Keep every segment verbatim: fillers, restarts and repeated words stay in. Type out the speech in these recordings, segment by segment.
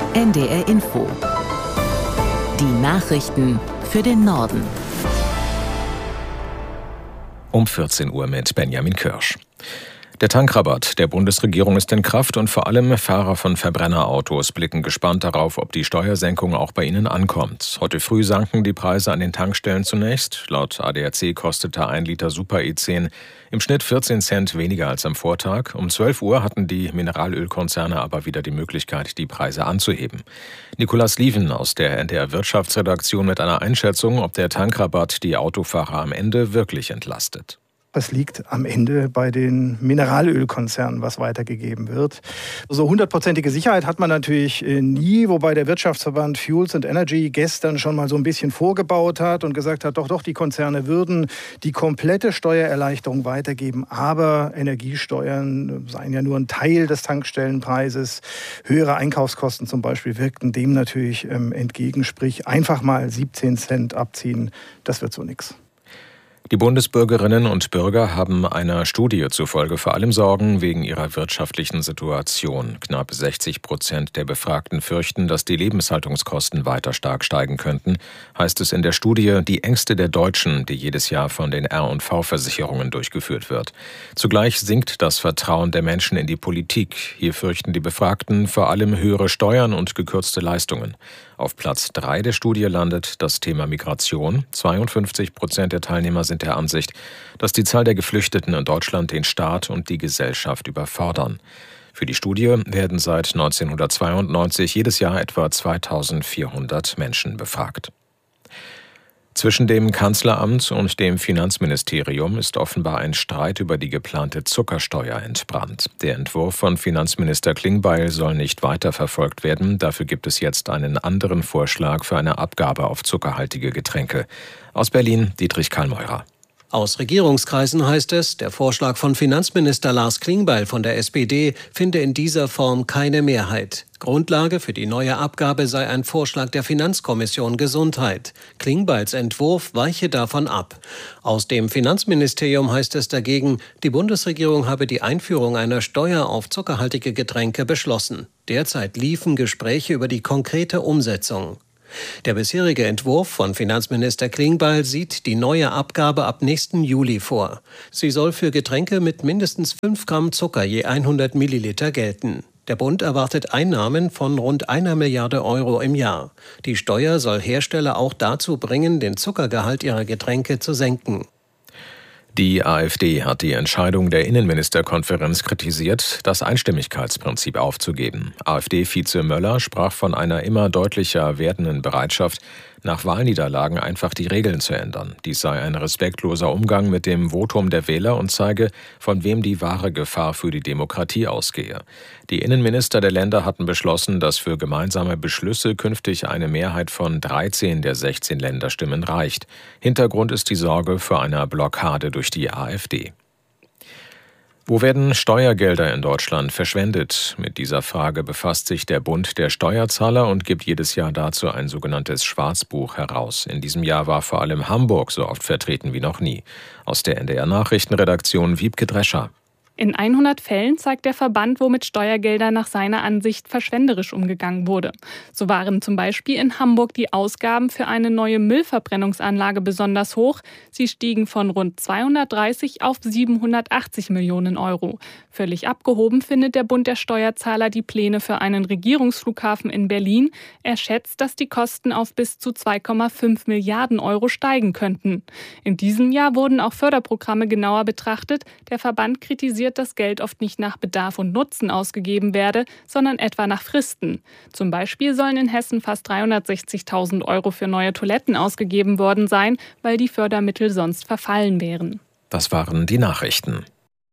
N D R Info. Die Nachrichten für den Norden. Um vierzehn Uhr mit Benjamin Kirsch. Der Tankrabatt der Bundesregierung ist in Kraft und vor allem Fahrer von Verbrennerautos blicken gespannt darauf, ob die Steuersenkung auch bei ihnen ankommt. Heute früh sanken die Preise an den Tankstellen zunächst. Laut A D A C kostete ein Liter Super E zehn im Schnitt vierzehn Cent weniger als am Vortag. Um zwölf Uhr hatten die Mineralölkonzerne aber wieder die Möglichkeit, die Preise anzuheben. Nicolas Lieven aus der N D R Wirtschaftsredaktion mit einer Einschätzung, ob der Tankrabatt die Autofahrer am Ende wirklich entlastet. Es liegt am Ende bei den Mineralölkonzernen, was weitergegeben wird. So hundertprozentige Sicherheit hat man natürlich nie, wobei der Wirtschaftsverband Fuels and Energy gestern schon mal so ein bisschen vorgebaut hat und gesagt hat, doch, doch, die Konzerne würden die komplette Steuererleichterung weitergeben, aber Energiesteuern seien ja nur ein Teil des Tankstellenpreises. Höhere Einkaufskosten zum Beispiel wirkten dem natürlich ähm, entgegen, sprich einfach mal siebzehn Cent abziehen, das wird so nix. Die Bundesbürgerinnen und Bürger haben einer Studie zufolge vor allem Sorgen wegen ihrer wirtschaftlichen Situation. Knapp sechzig Prozent der Befragten fürchten, dass die Lebenshaltungskosten weiter stark steigen könnten, heißt es in der Studie Die Ängste der Deutschen, die jedes Jahr von den R und V-Versicherungen durchgeführt wird. Zugleich sinkt das Vertrauen der Menschen in die Politik. Hier fürchten die Befragten vor allem höhere Steuern und gekürzte Leistungen. Auf Platz drei der Studie landet das Thema Migration. zweiundfünfzig Prozent der Teilnehmer sind der Ansicht, dass die Zahl der Geflüchteten in Deutschland den Staat und die Gesellschaft überfordern. Für die Studie werden seit neunzehnhundertzweiundneunzig jedes Jahr etwa zweitausendvierhundert Menschen befragt. Zwischen dem Kanzleramt und dem Finanzministerium ist offenbar ein Streit über die geplante Zuckersteuer entbrannt. Der Entwurf von Finanzminister Klingbeil soll nicht weiterverfolgt werden. Dafür gibt es jetzt einen anderen Vorschlag für eine Abgabe auf zuckerhaltige Getränke. Aus Berlin, Dietrich Kallmeurer. Aus Regierungskreisen heißt es, der Vorschlag von Finanzminister Lars Klingbeil von der S P D finde in dieser Form keine Mehrheit. Grundlage für die neue Abgabe sei ein Vorschlag der Finanzkommission Gesundheit. Klingbeils Entwurf weiche davon ab. Aus dem Finanzministerium heißt es dagegen, die Bundesregierung habe die Einführung einer Steuer auf zuckerhaltige Getränke beschlossen. Derzeit liefen Gespräche über die konkrete Umsetzung. Der bisherige Entwurf von Finanzminister Klingbeil sieht die neue Abgabe ab nächsten Juli vor. Sie soll für Getränke mit mindestens fünf Gramm Zucker je hundert Milliliter gelten. Der Bund erwartet Einnahmen von rund einer Milliarde Euro im Jahr. Die Steuer soll Hersteller auch dazu bringen, den Zuckergehalt ihrer Getränke zu senken. Die AfD hat die Entscheidung der Innenministerkonferenz kritisiert, das Einstimmigkeitsprinzip aufzugeben. AfD-Vize Möller sprach von einer immer deutlicher werdenden Bereitschaft, nach Wahlniederlagen einfach die Regeln zu ändern. Dies sei ein respektloser Umgang mit dem Votum der Wähler und zeige, von wem die wahre Gefahr für die Demokratie ausgehe. Die Innenminister der Länder hatten beschlossen, dass für gemeinsame Beschlüsse künftig eine Mehrheit von dreizehn der sechzehn Länderstimmen reicht. Hintergrund ist die Sorge vor einer Blockade durch die AfD. Wo werden Steuergelder in Deutschland verschwendet? Mit dieser Frage befasst sich der Bund der Steuerzahler und gibt jedes Jahr dazu ein sogenanntes Schwarzbuch heraus. In diesem Jahr war vor allem Hamburg so oft vertreten wie noch nie. Aus der N D R-Nachrichtenredaktion Wiebke Drescher. In hundert Fällen zeigt der Verband, womit Steuergelder nach seiner Ansicht verschwenderisch umgegangen wurde. So waren zum Beispiel in Hamburg die Ausgaben für eine neue Müllverbrennungsanlage besonders hoch. Sie stiegen von rund zweihundertdreißig auf siebenhundertachtzig Millionen Euro. Völlig abgehoben findet der Bund der Steuerzahler die Pläne für einen Regierungsflughafen in Berlin. Er schätzt, dass die Kosten auf bis zu zwei Komma fünf Milliarden Euro steigen könnten. In diesem Jahr wurden auch Förderprogramme genauer betrachtet. Der Verband kritisiert, dass Geld oft nicht nach Bedarf und Nutzen ausgegeben werde, sondern etwa nach Fristen. Zum Beispiel sollen in Hessen fast dreihundertsechzigtausend Euro für neue Toiletten ausgegeben worden sein, weil die Fördermittel sonst verfallen wären. Das waren die Nachrichten.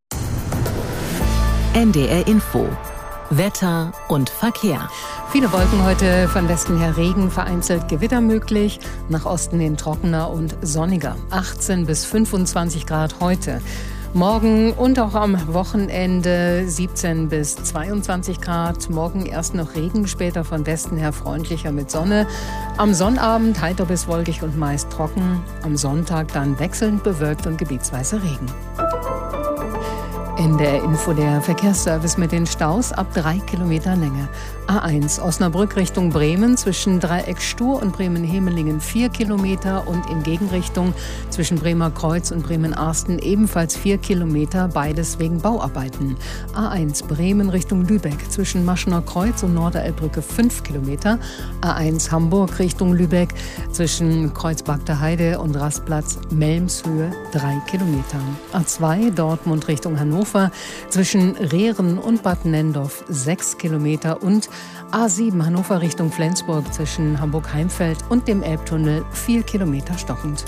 N D R Info. Wetter und Verkehr. Viele Wolken heute, von Westen her Regen, vereinzelt Gewitter möglich, nach Osten hin trockener und sonniger. achtzehn bis fünfundzwanzig Grad heute. Morgen und auch am Wochenende siebzehn bis zweiundzwanzig Grad. Morgen erst noch Regen, später von Westen her freundlicher mit Sonne. Am Sonnabend heiter bis wolkig und meist trocken. Am Sonntag dann wechselnd bewölkt und gebietsweise Regen. In der Info der Verkehrsservice mit den Staus ab drei Kilometer Länge. A eins Osnabrück Richtung Bremen zwischen Dreieck Stur und Bremen-Hemelingen vier Kilometer und in Gegenrichtung zwischen Bremer Kreuz und Bremen-Arsten ebenfalls vier Kilometer, beides wegen Bauarbeiten. A eins Bremen Richtung Lübeck zwischen Maschener Kreuz und Norderelbbrücke fünf Kilometer. A eins Hamburg Richtung Lübeck zwischen Kreuzbergter Heide und Rastplatz Melmshöhe drei Kilometer. A zwei Dortmund Richtung Hannover zwischen Rehren und Bad Nendorf sechs Kilometer und A sieben Hannover Richtung Flensburg zwischen Hamburg-Heimfeld und dem Elbtunnel vier Kilometer stockend.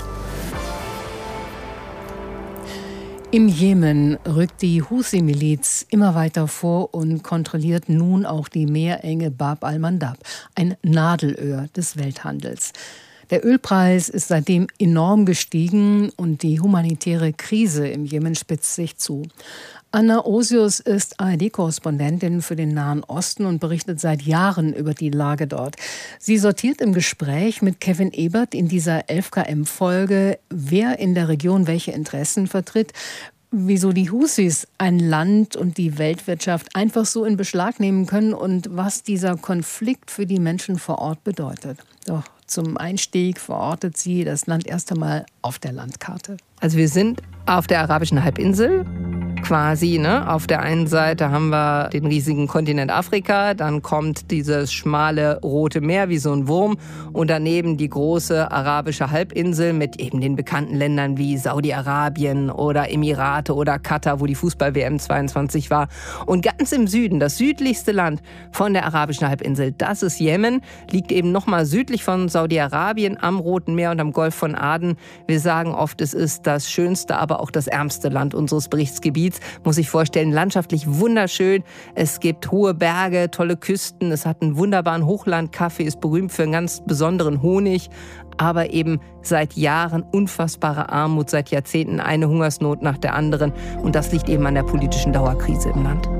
Im Jemen rückt die Husi-Miliz immer weiter vor und kontrolliert nun auch die Meerenge Bab al-Mandab, ein Nadelöhr des Welthandels. Der Ölpreis ist seitdem enorm gestiegen und die humanitäre Krise im Jemen spitzt sich zu. Anna Osius ist A R D-Korrespondentin für den Nahen Osten und berichtet seit Jahren über die Lage dort. Sie sortiert im Gespräch mit Kevin Ebert in dieser elf K M-Folge, wer in der Region welche Interessen vertritt, wieso die Husis ein Land und die Weltwirtschaft einfach so in Beschlag nehmen können und was dieser Konflikt für die Menschen vor Ort bedeutet. Doch zum Einstieg verortet sie das Land erst einmal auf der Landkarte. Also wir sind auf der arabischen Halbinsel. Quasi, ne? Auf der einen Seite haben wir den riesigen Kontinent Afrika, dann kommt dieses schmale Rote Meer wie so ein Wurm und daneben die große arabische Halbinsel mit eben den bekannten Ländern wie Saudi-Arabien oder Emirate oder Katar, wo die Fußball-W M zweiundzwanzig war. Und ganz im Süden, das südlichste Land von der arabischen Halbinsel, das ist Jemen, liegt eben noch mal südlich von Saudi-Arabien am Roten Meer und am Golf von Aden. Wir sagen oft, es ist das schönste, aber auch das ärmste Land unseres Berichtsgebiets. Muss ich vorstellen, landschaftlich wunderschön. Es gibt hohe Berge, tolle Küsten. Es hat einen wunderbaren Hochlandkaffee, ist berühmt für einen ganz besonderen Honig. Aber eben seit Jahren unfassbare Armut, seit Jahrzehnten eine Hungersnot nach der anderen. Und das liegt eben an der politischen Dauerkrise im Land.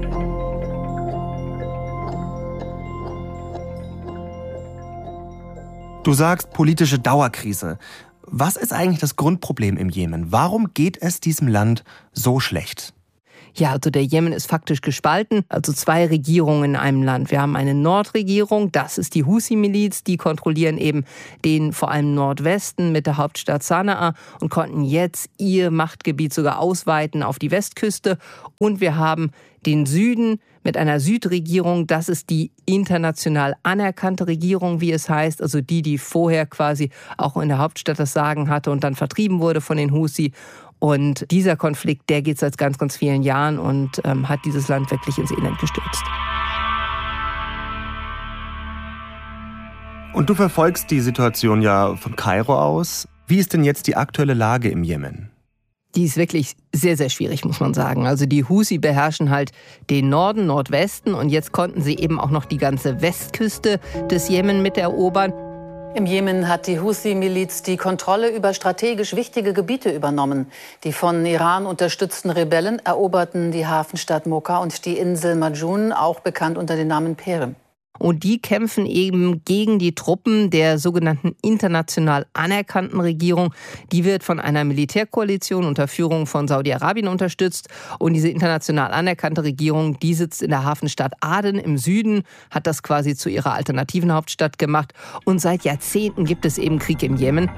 Du sagst politische Dauerkrise. Was ist eigentlich das Grundproblem im Jemen? Warum geht es diesem Land so schlecht? Ja, also der Jemen ist faktisch gespalten, also zwei Regierungen in einem Land. Wir haben eine Nordregierung, das ist die Husi-Miliz, die kontrollieren eben den vor allem Nordwesten mit der Hauptstadt Sanaa und konnten jetzt ihr Machtgebiet sogar ausweiten auf die Westküste. Und wir haben den Süden mit einer Südregierung, das ist die international anerkannte Regierung, wie es heißt, also die, die vorher quasi auch in der Hauptstadt das Sagen hatte und dann vertrieben wurde von den Husi. Und dieser Konflikt, der geht seit ganz, ganz vielen Jahren und ähm, hat dieses Land wirklich ins Elend gestürzt. Und du verfolgst die Situation ja von Kairo aus. Wie ist denn jetzt die aktuelle Lage im Jemen? Die ist wirklich sehr, sehr schwierig, muss man sagen. Also die Husi beherrschen halt den Norden, Nordwesten und jetzt konnten sie eben auch noch die ganze Westküste des Jemen mit erobern. Im Jemen hat die Husi-Miliz die Kontrolle über strategisch wichtige Gebiete übernommen. Die von Iran unterstützten Rebellen eroberten die Hafenstadt Mocha und die Insel Majun, auch bekannt unter dem Namen Perem. Und die kämpfen eben gegen die Truppen der sogenannten international anerkannten Regierung. Die wird von einer Militärkoalition unter Führung von Saudi-Arabien unterstützt. Und diese international anerkannte Regierung, die sitzt in der Hafenstadt Aden im Süden, hat das quasi zu ihrer alternativen Hauptstadt gemacht. Und seit Jahrzehnten gibt es eben Krieg im Jemen.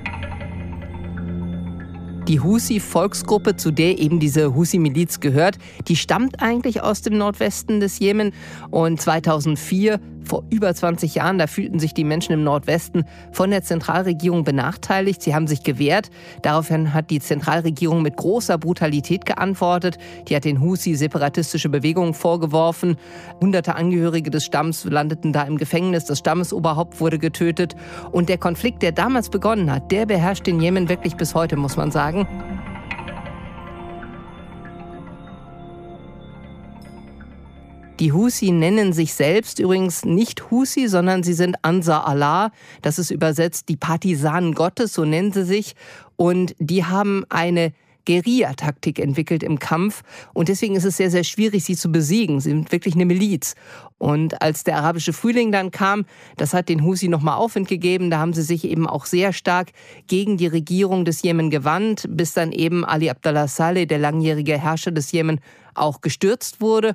Die Husi-Volksgruppe, zu der eben diese Husi-Miliz gehört, die stammt eigentlich aus dem Nordwesten des Jemen. Und zweitausendvier, vor über zwanzig Jahren, da fühlten sich die Menschen im Nordwesten von der Zentralregierung benachteiligt. Sie haben sich gewehrt. Daraufhin hat die Zentralregierung mit großer Brutalität geantwortet. Die hat den Husi separatistische Bewegungen vorgeworfen. Hunderte Angehörige des Stamms landeten da im Gefängnis. Das Stammesoberhaupt wurde getötet. Und der Konflikt, der damals begonnen hat, der beherrscht den Jemen wirklich bis heute, muss man sagen. Die Husi nennen sich selbst übrigens nicht Husi, sondern sie sind Ansar Allah. Das ist übersetzt die Partisanen Gottes, so nennen sie sich. Und die haben eine Guerillataktik entwickelt im Kampf. Und deswegen ist es sehr, sehr schwierig, sie zu besiegen. Sie sind wirklich eine Miliz. Und als der arabische Frühling dann kam, das hat den Husi nochmal Aufwind gegeben. Da haben sie sich eben auch sehr stark gegen die Regierung des Jemen gewandt, bis dann eben Ali Abdallah Saleh, der langjährige Herrscher des Jemen, auch gestürzt wurde.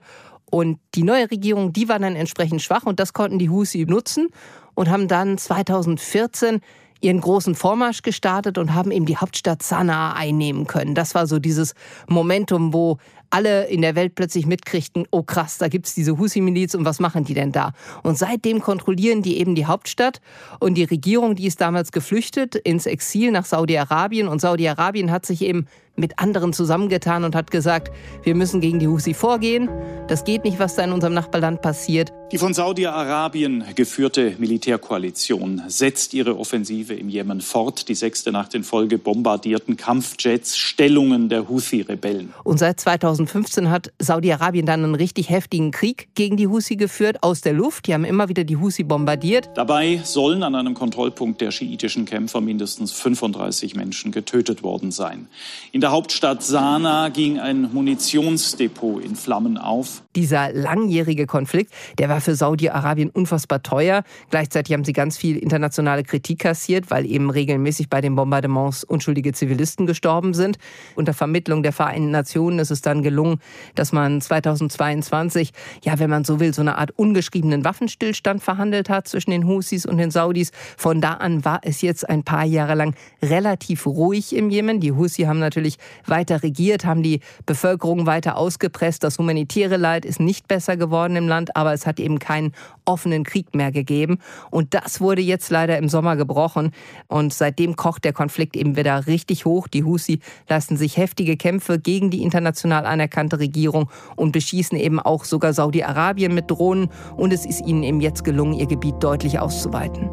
Und die neue Regierung, die war dann entsprechend schwach und das konnten die Husi nutzen und haben dann zweitausendvierzehn ihren großen Vormarsch gestartet und haben eben die Hauptstadt Sanaa einnehmen können. Das war so dieses Momentum, wo alle in der Welt plötzlich mitkriegten, oh krass, da gibt's diese Husi-Miliz und was machen die denn da? Und seitdem kontrollieren die eben die Hauptstadt und die Regierung, die ist damals geflüchtet ins Exil nach Saudi-Arabien und Saudi-Arabien hat sich eben mit anderen zusammengetan und hat gesagt, wir müssen gegen die Husi vorgehen. Das geht nicht, was da in unserem Nachbarland passiert. Die von Saudi-Arabien geführte Militärkoalition setzt ihre Offensive im Jemen fort. Die sechste Nacht in Folge bombardierten Kampfjets Stellungen der Husi-Rebellen. Und seit zweitausendfünfzehn hat Saudi-Arabien dann einen richtig heftigen Krieg gegen die Husi geführt, aus der Luft. Die haben immer wieder die Husi bombardiert. Dabei sollen an einem Kontrollpunkt der schiitischen Kämpfer mindestens fünfunddreißig Menschen getötet worden sein. In der Hauptstadt Sanaa ging ein Munitionsdepot in Flammen auf. Dieser langjährige Konflikt, der war für Saudi-Arabien unfassbar teuer. Gleichzeitig haben sie ganz viel internationale Kritik kassiert, weil eben regelmäßig bei den Bombardements unschuldige Zivilisten gestorben sind. Unter Vermittlung der Vereinten Nationen ist es dann gelungen, dass man zweitausendzweiundzwanzig, ja, wenn man so will, so eine Art ungeschriebenen Waffenstillstand verhandelt hat zwischen den Husis und den Saudis. Von da an war es jetzt ein paar Jahre lang relativ ruhig im Jemen. Die Husi haben natürlich weiter regiert, haben die Bevölkerung weiter ausgepresst. Das humanitäre Leid ist nicht besser geworden im Land, aber es hat eben keinen offenen Krieg mehr gegeben. Und das wurde jetzt leider im Sommer gebrochen. Und seitdem kocht der Konflikt eben wieder richtig hoch. Die Husi lassen sich heftige Kämpfe gegen die international anerkannte Regierung und beschießen eben auch sogar Saudi-Arabien mit Drohnen. Und es ist ihnen eben jetzt gelungen, ihr Gebiet deutlich auszuweiten.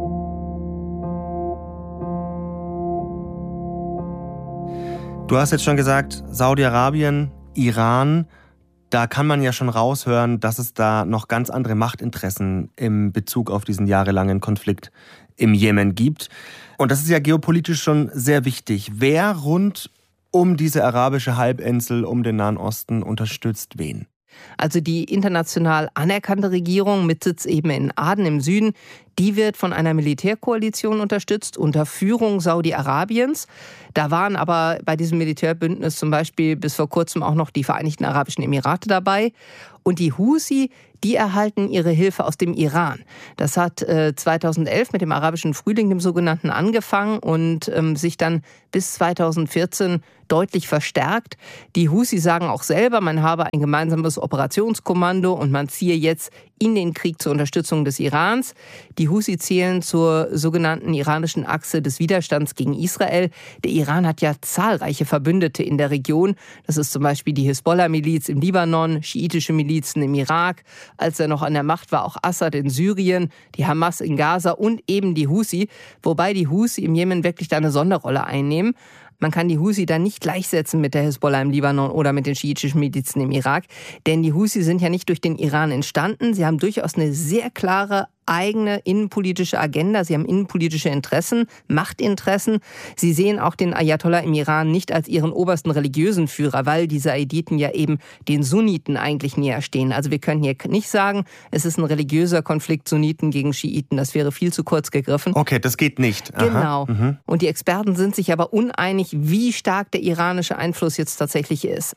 Du hast jetzt schon gesagt, Saudi-Arabien, Iran, da kann man ja schon raushören, dass es da noch ganz andere Machtinteressen im Bezug auf diesen jahrelangen Konflikt im Jemen gibt. Und das ist ja geopolitisch schon sehr wichtig. Wer rund um diese arabische Halbinsel, um den Nahen Osten unterstützt wen? Also die international anerkannte Regierung mit Sitz eben in Aden im Süden, die wird von einer Militärkoalition unterstützt unter Führung Saudi-Arabiens. Da waren aber bei diesem Militärbündnis zum Beispiel bis vor kurzem auch noch die Vereinigten Arabischen Emirate dabei. Und die Husi, die erhalten ihre Hilfe aus dem Iran. Das hat äh, zweitausendelf mit dem arabischen Frühling, dem sogenannten, angefangen und ähm, sich dann bis zweitausendvierzehn deutlich verstärkt. Die Husi sagen auch selber, man habe ein gemeinsames Operationskommando und man ziehe jetzt in den Krieg zur Unterstützung des Irans. Die Husi zählen zur sogenannten iranischen Achse des Widerstands gegen Israel. Der Iran hat ja zahlreiche Verbündete in der Region. Das ist zum Beispiel die Hisbollah-Miliz im Libanon, schiitische Milizen im Irak. Als er noch an der Macht war, auch Assad in Syrien, die Hamas in Gaza und eben die Husi. Wobei die Husi im Jemen wirklich da eine Sonderrolle einnehmen. Man kann die Husi dann nicht gleichsetzen mit der Hisbollah im Libanon oder mit den schiitischen Milizen im Irak. Denn die Husi sind ja nicht durch den Iran entstanden. Sie haben durchaus eine sehr klare eigene innenpolitische Agenda. Sie haben innenpolitische Interessen, Machtinteressen. Sie sehen auch den Ayatollah im Iran nicht als ihren obersten religiösen Führer, weil diese Aiditen ja eben den Sunniten eigentlich näher stehen. Also wir können hier nicht sagen, es ist ein religiöser Konflikt Sunniten gegen Schiiten. Das wäre viel zu kurz gegriffen. Okay, das geht nicht. Aha. Genau. Mhm. Und die Experten sind sich aber uneinig, wie stark der iranische Einfluss jetzt tatsächlich ist.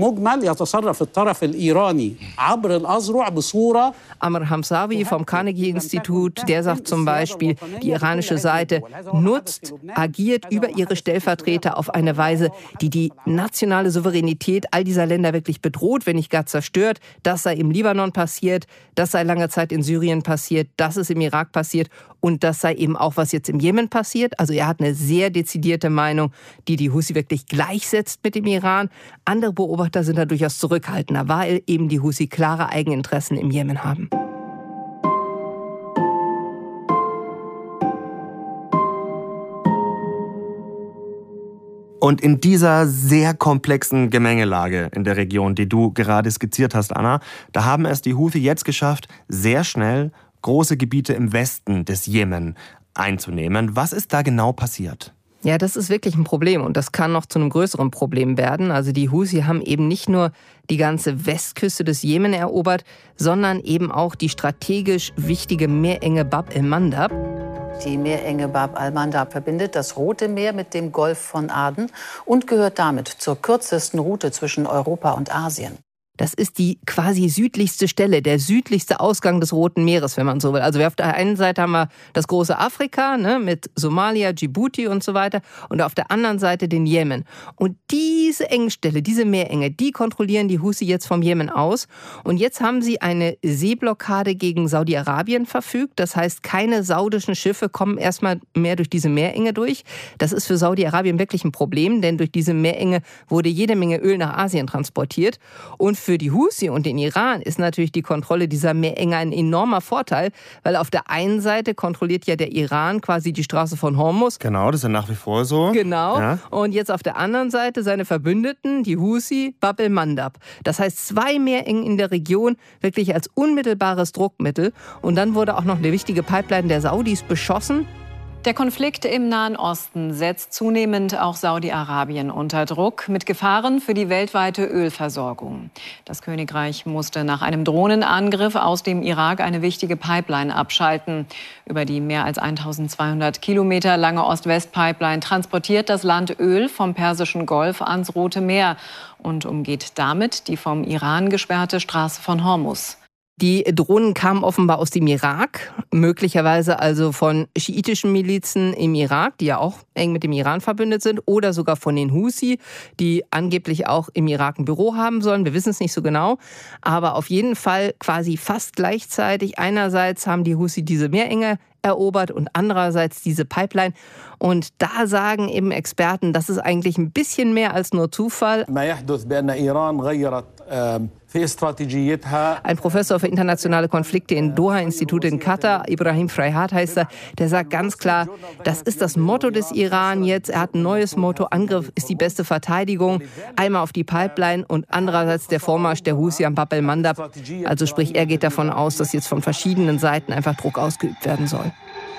Amr Hamsawi vom Carnegie-Institut, der sagt zum Beispiel, die iranische Seite nutzt, agiert über ihre Stellvertreter auf eine Weise, die die nationale Souveränität all dieser Länder wirklich bedroht, wenn nicht gar zerstört. Das sei im Libanon passiert, das sei lange Zeit in Syrien passiert, das ist im Irak passiert und das sei eben auch, was jetzt im Jemen passiert. Also er hat eine sehr dezidierte Meinung, die die Husi wirklich gleichsetzt mit dem Iran. Andere Beobachter sind da durchaus zurückhaltender, weil eben die Husi klare Eigeninteressen im Jemen haben. Und in dieser sehr komplexen Gemengelage in der Region, die du gerade skizziert hast, Anna, da haben es die Houthi jetzt geschafft, sehr schnell große Gebiete im Westen des Jemen einzunehmen. Was ist da genau passiert? Ja, das ist wirklich ein Problem und das kann noch zu einem größeren Problem werden. Also die Houthi haben eben nicht nur die ganze Westküste des Jemen erobert, sondern eben auch die strategisch wichtige Meerenge Bab el-Mandab. Die Meerenge Bab al-Mandab verbindet das Rote Meer mit dem Golf von Aden und gehört damit zur kürzesten Route zwischen Europa und Asien. Das ist die quasi südlichste Stelle, der südlichste Ausgang des Roten Meeres, wenn man so will. Also wir auf der einen Seite haben wir das große Afrika, ne, mit Somalia, Djibouti und so weiter, und auf der anderen Seite den Jemen. Und diese Engstelle, diese Meerenge, die kontrollieren die Houthi jetzt vom Jemen aus. Und jetzt haben sie eine Seeblockade gegen Saudi-Arabien verfügt. Das heißt, keine saudischen Schiffe kommen erstmal mehr durch diese Meerenge durch. Das ist für Saudi-Arabien wirklich ein Problem, denn durch diese Meerenge wurde jede Menge Öl nach Asien transportiert. Und für die Houthi und den Iran ist natürlich die Kontrolle dieser Meerenge ein enormer Vorteil, weil auf der einen Seite kontrolliert ja der Iran quasi die Straße von Hormuz. Genau, das ist ja nach wie vor so. Genau. Ja. Und jetzt auf der anderen Seite seine Verbündeten, die Houthi, Bab el-Mandab. Das heißt, zwei Meerengen in der Region wirklich als unmittelbares Druckmittel. Und dann wurde auch noch eine wichtige Pipeline der Saudis beschossen. Der Konflikt im Nahen Osten setzt zunehmend auch Saudi-Arabien unter Druck mit Gefahren für die weltweite Ölversorgung. Das Königreich musste nach einem Drohnenangriff aus dem Irak eine wichtige Pipeline abschalten. Über die mehr als eintausendzweihundert Kilometer lange Ost-West-Pipeline transportiert das Land Öl vom Persischen Golf ans Rote Meer und umgeht damit die vom Iran gesperrte Straße von Hormuz. Die Drohnen kamen offenbar aus dem Irak, möglicherweise also von schiitischen Milizen im Irak, die ja auch eng mit dem Iran verbündet sind, oder sogar von den Houthi, die angeblich auch im Irak ein Büro haben sollen. Wir wissen es nicht so genau, aber auf jeden Fall quasi fast gleichzeitig. Einerseits haben die Houthi diese Meerenge erobert und andererseits diese Pipeline. Und da sagen eben Experten, das ist eigentlich ein bisschen mehr als nur Zufall. Ein Professor für internationale Konflikte in Doha-Institut in Katar, Ibrahim Freihat heißt er, der sagt ganz klar, das ist das Motto des Iran jetzt. Er hat ein neues Motto, Angriff ist die beste Verteidigung. Einmal auf die Pipeline und andererseits der Vormarsch der Houthi am Bab el-Mandab. Also sprich, er geht davon aus, dass jetzt von verschiedenen Seiten einfach Druck ausgeübt werden soll.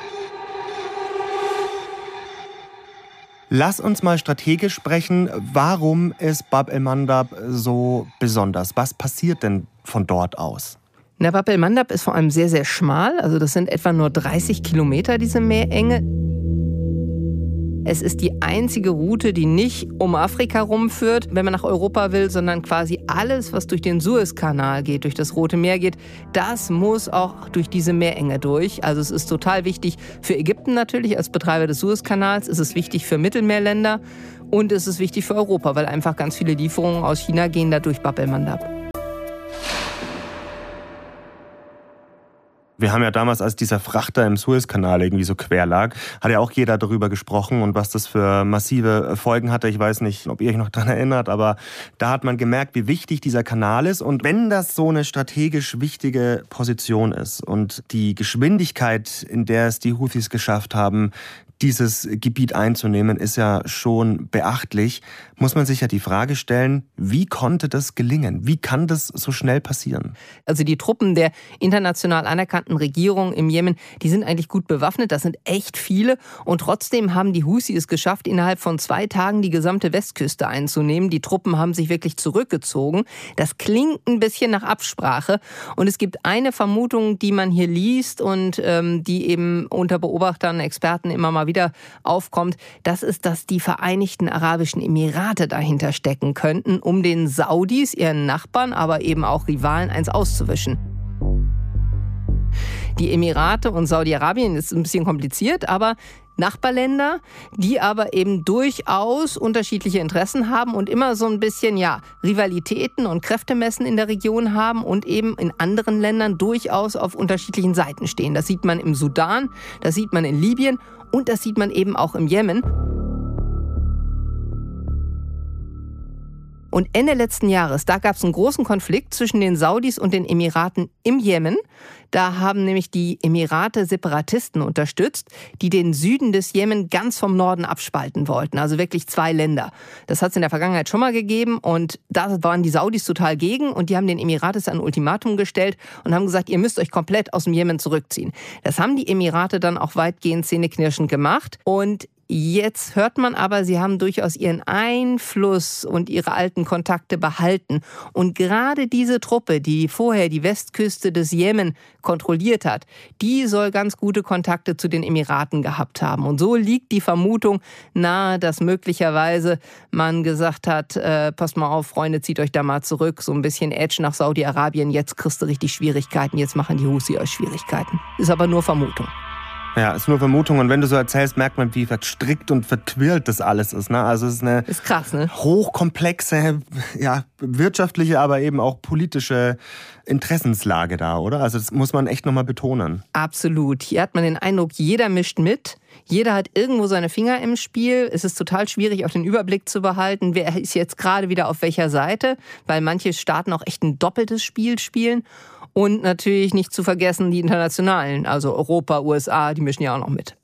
Lass uns mal strategisch sprechen. Warum ist Bab el-Mandab so besonders? Was passiert denn von dort aus? Na, Bab el-Mandab ist vor allem sehr, sehr schmal. Also das sind etwa nur dreißig Kilometer, diese Meerenge. Es ist die einzige Route, die nicht um Afrika rumführt, wenn man nach Europa will, sondern quasi alles, was durch den Suezkanal geht, durch das Rote Meer geht, das muss auch durch diese Meerenge durch. Also es ist total wichtig für Ägypten natürlich als Betreiber des Suezkanals, es ist wichtig für Mittelmeerländer und es ist wichtig für Europa, weil einfach ganz viele Lieferungen aus China gehen da durch Bab el-Mandab. Wir haben ja damals, als dieser Frachter im Suezkanal irgendwie so quer lag, hat ja auch jeder darüber gesprochen und was das für massive Folgen hatte. Ich weiß nicht, ob ihr euch noch daran erinnert, aber da hat man gemerkt, wie wichtig dieser Kanal ist. Und wenn das so eine strategisch wichtige Position ist und die Geschwindigkeit, in der es die Houthis geschafft haben, dieses Gebiet einzunehmen, ist ja schon beachtlich. Muss man sich ja die Frage stellen, wie konnte das gelingen? Wie kann das so schnell passieren? Also die Truppen der international anerkannten Regierung im Jemen, die sind eigentlich gut bewaffnet. Das sind echt viele. Und trotzdem haben die Houthi es geschafft, innerhalb von zwei Tagen die gesamte Westküste einzunehmen. Die Truppen haben sich wirklich zurückgezogen. Das klingt ein bisschen nach Absprache. Und es gibt eine Vermutung, die man hier liest und ähm, die eben unter Beobachtern, Experten immer mal wieder wieder aufkommt, das ist, dass die Vereinigten Arabischen Emirate dahinter stecken könnten, um den Saudis, ihren Nachbarn, aber eben auch Rivalen, eins auszuwischen. Die Emirate und Saudi-Arabien ist ein bisschen kompliziert, aber Nachbarländer, die aber eben durchaus unterschiedliche Interessen haben und immer so ein bisschen, ja, Rivalitäten und Kräftemessen in der Region haben und eben in anderen Ländern durchaus auf unterschiedlichen Seiten stehen. Das sieht man im Sudan, das sieht man in Libyen und das sieht man eben auch im Jemen. Und Ende letzten Jahres, da gab es einen großen Konflikt zwischen den Saudis und den Emiraten im Jemen. Da haben nämlich die Emirate Separatisten unterstützt, die den Süden des Jemen ganz vom Norden abspalten wollten. Also wirklich zwei Länder. Das hat es in der Vergangenheit schon mal gegeben und da waren die Saudis total gegen und die haben den Emirates ein Ultimatum gestellt und haben gesagt, ihr müsst euch komplett aus dem Jemen zurückziehen. Das haben die Emirate dann auch weitgehend zähneknirschend gemacht und Jetzt hört man aber, sie haben durchaus ihren Einfluss und ihre alten Kontakte behalten. Und gerade diese Truppe, die vorher die Westküste des Jemen kontrolliert hat, die soll ganz gute Kontakte zu den Emiraten gehabt haben. Und so liegt die Vermutung nahe, dass möglicherweise man gesagt hat, äh, passt mal auf, Freunde, zieht euch da mal zurück, so ein bisschen Edge nach Saudi-Arabien, jetzt kriegst du richtig Schwierigkeiten, jetzt machen die Houthi euch Schwierigkeiten. Ist aber nur Vermutung. Ja, ist nur Vermutung. Und wenn du so erzählst, merkt man, wie verstrickt und verquirlt das alles ist. Ne? Also es ist eine ist krass, ne? hochkomplexe, ja, wirtschaftliche, aber eben auch politische Interessenslage da, oder? Also das muss man echt nochmal betonen. Absolut. Hier hat man den Eindruck, jeder mischt mit. Jeder hat irgendwo seine Finger im Spiel. Es ist total schwierig, auch den Überblick zu behalten. Wer ist jetzt gerade wieder auf welcher Seite? Weil manche Staaten auch echt ein doppeltes Spiel spielen. Und natürlich nicht zu vergessen die internationalen, also Europa, U S A, die mischen ja auch noch mit.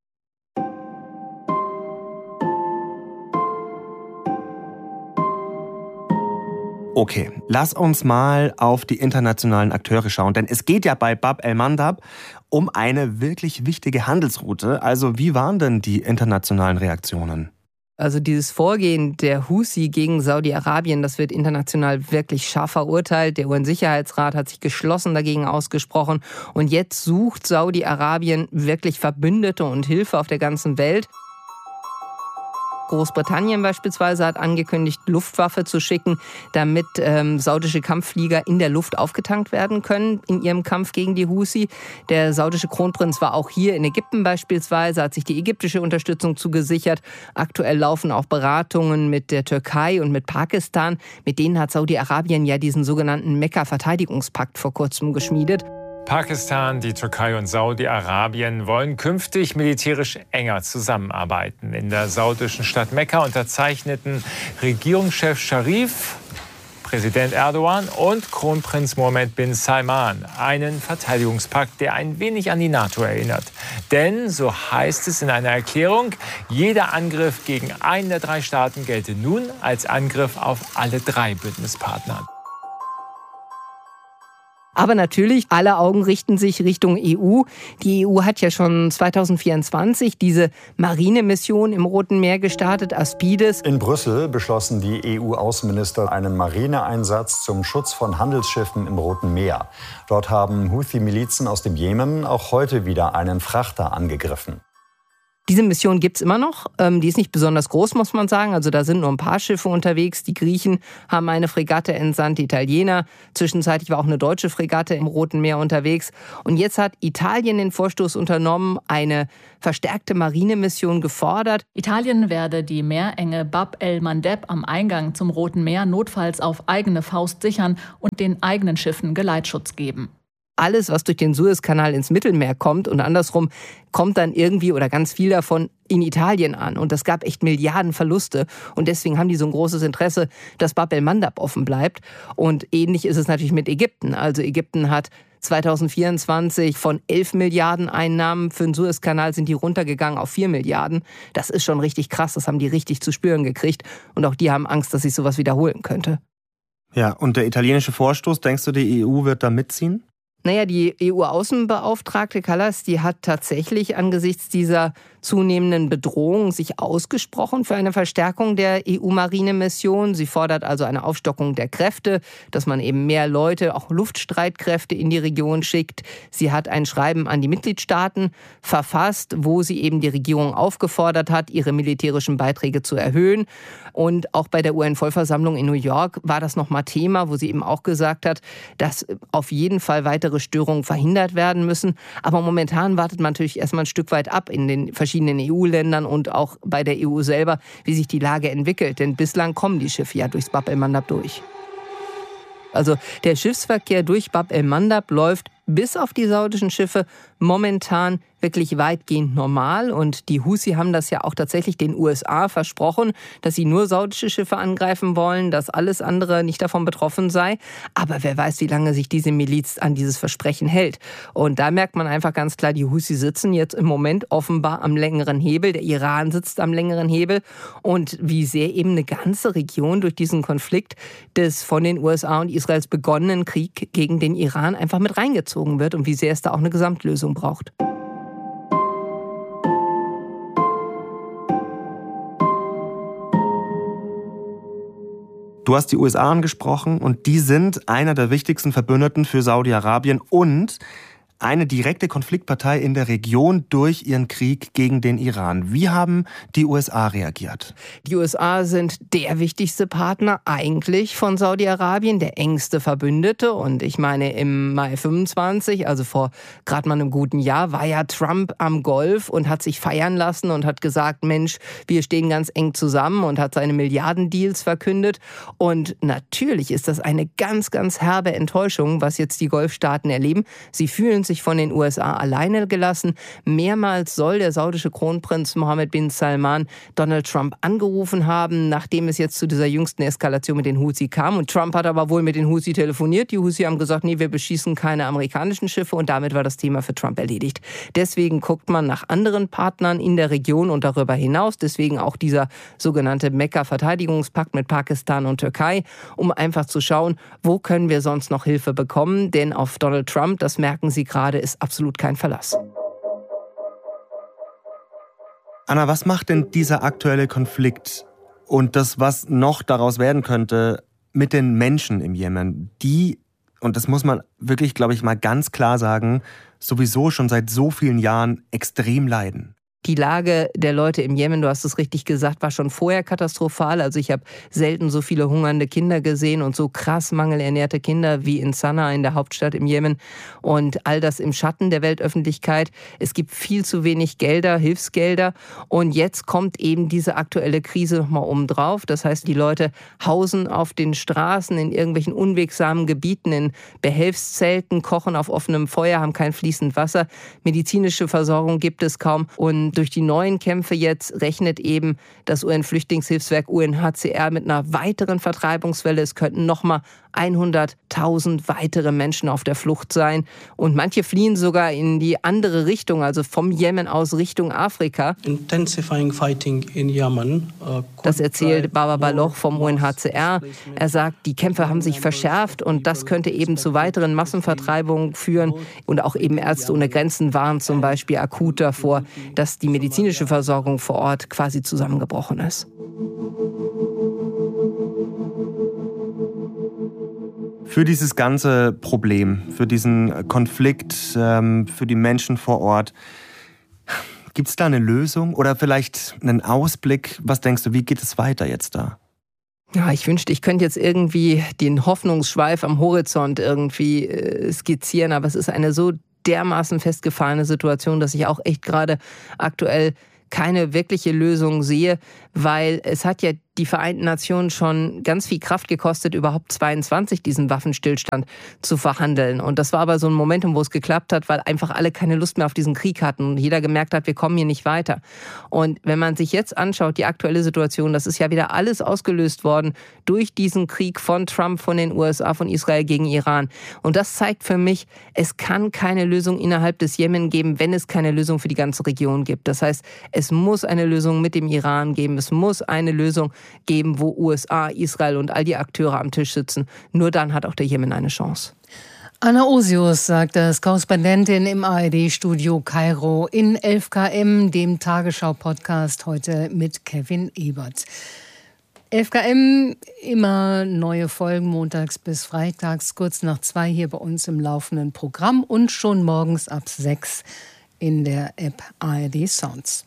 Okay, lass uns mal auf die internationalen Akteure schauen, denn es geht ja bei Bab el-Mandab um eine wirklich wichtige Handelsroute. Also wie waren denn die internationalen Reaktionen? Also dieses Vorgehen der Houthi gegen Saudi-Arabien, das wird international wirklich scharf verurteilt. Der U N-Sicherheitsrat hat sich geschlossen dagegen ausgesprochen. Und jetzt sucht Saudi-Arabien wirklich Verbündete und Hilfe auf der ganzen Welt. Großbritannien beispielsweise hat angekündigt, Luftwaffe zu schicken, damit ähm, saudische Kampfflieger in der Luft aufgetankt werden können in ihrem Kampf gegen die Houthi. Der saudische Kronprinz war auch hier in Ägypten beispielsweise, hat sich die ägyptische Unterstützung zugesichert. Aktuell laufen auch Beratungen mit der Türkei und mit Pakistan. Mit denen hat Saudi-Arabien ja diesen sogenannten Mekka-Verteidigungspakt vor kurzem geschmiedet. Pakistan, die Türkei und Saudi-Arabien wollen künftig militärisch enger zusammenarbeiten. In der saudischen Stadt Mekka unterzeichneten Regierungschef Scharif, Präsident Erdogan und Kronprinz Mohammed bin Salman einen Verteidigungspakt, der ein wenig an die NATO erinnert. Denn, so heißt es in einer Erklärung, jeder Angriff gegen einen der drei Staaten gelte nun als Angriff auf alle drei Bündnispartner. Aber natürlich, alle Augen richten sich Richtung E U. Die E U hat ja schon zweitausendvierundzwanzig diese Marinemission im Roten Meer gestartet, Aspides. In Brüssel beschlossen die E U-Außenminister einen Marineeinsatz zum Schutz von Handelsschiffen im Roten Meer. Dort haben Houthi-Milizen aus dem Jemen auch heute wieder einen Frachter angegriffen. Diese Mission gibt's immer noch. Die ist nicht besonders groß, muss man sagen. Also da sind nur ein paar Schiffe unterwegs. Die Griechen haben eine Fregatte entsandt, die Italiener. Zwischenzeitlich war auch eine deutsche Fregatte im Roten Meer unterwegs. Und jetzt hat Italien den Vorstoß unternommen, eine verstärkte Marinemission gefordert. Italien werde die Meerenge Bab el-Mandab am Eingang zum Roten Meer notfalls auf eigene Faust sichern und den eigenen Schiffen Geleitschutz geben. Alles, was durch den Suezkanal ins Mittelmeer kommt und andersrum, kommt dann irgendwie oder ganz viel davon in Italien an. Und das gab echt Milliarden Verluste. Und deswegen haben die so ein großes Interesse, dass Bab el-Mandab offen bleibt. Und ähnlich ist es natürlich mit Ägypten. Also Ägypten hat zweitausendvierundzwanzig von elf Milliarden Einnahmen für den Suezkanal sind die runtergegangen auf vier Milliarden. Das ist schon richtig krass. Das haben die richtig zu spüren gekriegt. Und auch die haben Angst, dass sich sowas wiederholen könnte. Ja, und der italienische Vorstoß, denkst du, die E U wird da mitziehen? Naja, die E U-Außenbeauftragte Kallas, die hat tatsächlich angesichts dieser zunehmenden Bedrohung sich ausgesprochen für eine Verstärkung der E U-Marinemission. Sie fordert also eine Aufstockung der Kräfte, dass man eben mehr Leute, auch Luftstreitkräfte in die Region schickt. Sie hat ein Schreiben an die Mitgliedstaaten verfasst, wo sie eben die Regierung aufgefordert hat, ihre militärischen Beiträge zu erhöhen. Und auch bei der U N-Vollversammlung in New York war das nochmal Thema, wo sie eben auch gesagt hat, dass auf jeden Fall weitere Störungen verhindert werden müssen. Aber momentan wartet man natürlich erstmal ein Stück weit ab in den verschiedenen E U-Ländern und auch bei der E U selber, wie sich die Lage entwickelt. Denn bislang kommen die Schiffe ja durchs Bab el-Mandab durch. Also der Schiffsverkehr durch Bab el-Mandab läuft bis auf die saudischen Schiffe momentan wirklich weitgehend normal. Und die Houthi haben das ja auch tatsächlich den U S A versprochen, dass sie nur saudische Schiffe angreifen wollen, dass alles andere nicht davon betroffen sei. Aber wer weiß, wie lange sich diese Miliz an dieses Versprechen hält. Und da merkt man einfach ganz klar, die Houthi sitzen jetzt im Moment offenbar am längeren Hebel. Der Iran sitzt am längeren Hebel. Und wie sehr eben eine ganze Region durch diesen Konflikt des von den U S A und Israels begonnenen Krieg gegen den Iran einfach mit reingezogen wird und wie sehr es da auch eine Gesamtlösung braucht. Du hast die U S A angesprochen und die sind einer der wichtigsten Verbündeten für Saudi-Arabien und eine direkte Konfliktpartei in der Region durch ihren Krieg gegen den Iran. Wie haben die U S A reagiert? Die U S A sind der wichtigste Partner eigentlich von Saudi-Arabien, der engste Verbündete. Und ich meine, im Mai fünfundzwanzig, also vor gerade mal einem guten Jahr, war ja Trump am Golf und hat sich feiern lassen und hat gesagt, Mensch, wir stehen ganz eng zusammen und hat seine Milliardendeals verkündet. Und natürlich ist das eine ganz, ganz herbe Enttäuschung, was jetzt die Golfstaaten erleben. Sie fühlen sich sich von den U S A alleine gelassen. Mehrmals soll der saudische Kronprinz Mohammed bin Salman Donald Trump angerufen haben, nachdem es jetzt zu dieser jüngsten Eskalation mit den Houthi kam. Und Trump hat aber wohl mit den Houthi telefoniert. Die Houthi haben gesagt, nee, wir beschießen keine amerikanischen Schiffe und damit war das Thema für Trump erledigt. Deswegen guckt man nach anderen Partnern in der Region und darüber hinaus. Deswegen auch dieser sogenannte Mekka-Verteidigungspakt mit Pakistan und Türkei, um einfach zu schauen, wo können wir sonst noch Hilfe bekommen. Denn auf Donald Trump, das merken Sie gerade, ist absolut kein Verlass. Anna, was macht denn dieser aktuelle Konflikt und das, was noch daraus werden könnte, mit den Menschen im Jemen, die, und das muss man wirklich, glaube ich, mal ganz klar sagen, sowieso schon seit so vielen Jahren extrem leiden? Die Lage der Leute im Jemen, du hast es richtig gesagt, war schon vorher katastrophal. Also ich habe selten so viele hungernde Kinder gesehen und so krass mangelernährte Kinder wie in Sanaa, in der Hauptstadt im Jemen. Und all das im Schatten der Weltöffentlichkeit. Es gibt viel zu wenig Gelder, Hilfsgelder. Und jetzt kommt eben diese aktuelle Krise nochmal oben drauf. Das heißt, die Leute hausen auf den Straßen, in irgendwelchen unwegsamen Gebieten, in Behelfszelten, kochen auf offenem Feuer, haben kein fließend Wasser. Medizinische Versorgung gibt es kaum. Und durch die neuen Kämpfe jetzt rechnet eben das U N-Flüchtlingshilfswerk U N H C R mit einer weiteren Vertreibungswelle. Es könnten nochmal hunderttausend weitere Menschen auf der Flucht sein. Und manche fliehen sogar in die andere Richtung, also vom Jemen aus Richtung Afrika. Intensifying fighting in Yemen. Das erzählt Baba Baloch vom U N H C R. Er sagt, die Kämpfe haben sich verschärft und das könnte eben zu weiteren Massenvertreibungen führen. Und auch eben Ärzte ohne Grenzen warnen zum Beispiel akut davor, dass die medizinische Versorgung vor Ort quasi zusammengebrochen ist. Für dieses ganze Problem, für diesen Konflikt, für die Menschen vor Ort, gibt es da eine Lösung oder vielleicht einen Ausblick? Was denkst du, wie geht es weiter jetzt da? Ja, ich wünschte, ich könnte jetzt irgendwie den Hoffnungsschweif am Horizont irgendwie skizzieren, aber es ist eine so dermaßen festgefahrene Situation, dass ich auch echt gerade aktuell keine wirkliche Lösung sehe, weil es hat ja die Vereinten Nationen schon ganz viel Kraft gekostet, überhaupt zweiundzwanzig diesen Waffenstillstand zu verhandeln. Und das war aber so ein Momentum, wo es geklappt hat, weil einfach alle keine Lust mehr auf diesen Krieg hatten und jeder gemerkt hat, wir kommen hier nicht weiter. Und wenn man sich jetzt anschaut, die aktuelle Situation, das ist ja wieder alles ausgelöst worden durch diesen Krieg von Trump, von den U S A, von Israel gegen Iran. Und das zeigt für mich, es kann keine Lösung innerhalb des Jemen geben, wenn es keine Lösung für die ganze Region gibt. Das heißt, es muss eine Lösung mit dem Iran geben, es muss eine Lösung geben, wo U S A, Israel und all die Akteure am Tisch sitzen. Nur dann hat auch der Jemen eine Chance. Anna Osius sagt das, Korrespondentin im A R D-Studio Kairo in elf K M, dem Tagesschau-Podcast, heute mit Kevin Ebert. elf K M, immer neue Folgen, montags bis freitags, kurz nach zwei hier bei uns im laufenden Programm und schon morgens ab sechs in der App A R D Sounds.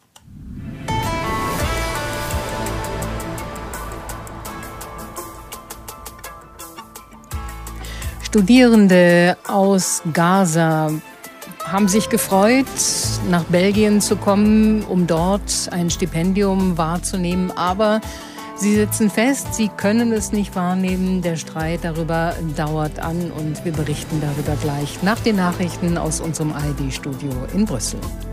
Studierende aus Gaza haben sich gefreut, nach Belgien zu kommen, um dort ein Stipendium wahrzunehmen. Aber sie sitzen fest, sie können es nicht wahrnehmen. Der Streit darüber dauert an und wir berichten darüber gleich nach den Nachrichten aus unserem A R D-Studio in Brüssel.